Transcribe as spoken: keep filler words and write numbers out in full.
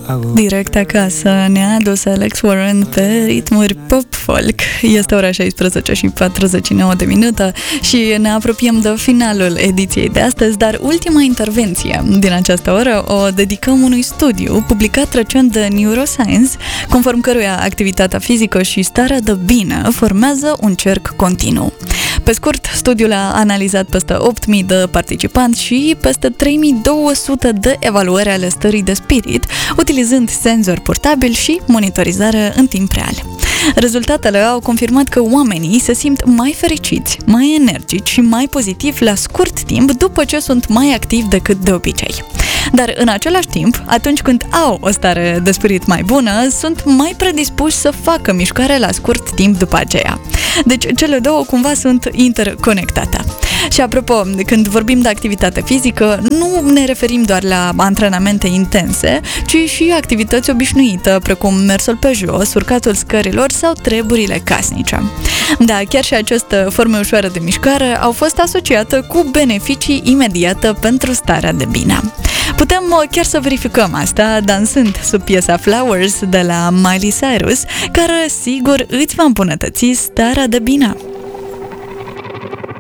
Direct acasă ne-a adus Alex Warren pe ritmuri pop-folk. Este ora șaisprezece și patruzeci și nouă de minute și ne apropiem de finalul ediției de astăzi, dar ultima intervenție din această oră o dedicăm unui studiu publicat recent de Neuroscience, conform căruia activitatea fizică și starea de bine formează un cerc continuu. Pe scurt, studiul a analizat peste opt mii de participanți și peste trei mii două sute de evaluări ale stării de spirit, utilizând senzori portabili și monitorizare în timp real. Rezultatele au confirmat că oamenii se simt mai fericiți, mai energici și mai pozitivi la scurt timp după ce sunt mai activi decât de obicei. Dar în același timp, atunci când au o stare de spirit mai bună, sunt mai predispuși să facă mișcare la scurt timp după aceea. Deci cele două cumva sunt interconectate. Și apropo, când vorbim de activitate fizică, nu ne referim doar la antrenamente intense, ci și activități obișnuite, precum mersul pe jos, urcatul scărilor sau treburile casnice. Da, chiar și aceste forme ușoare de mișcare au fost asociate cu beneficii imediate pentru starea de bine. Putem chiar să verificăm asta dansând sub piesa Flowers de la Miley Cyrus, care sigur îți va îmbunătăți starea de bine.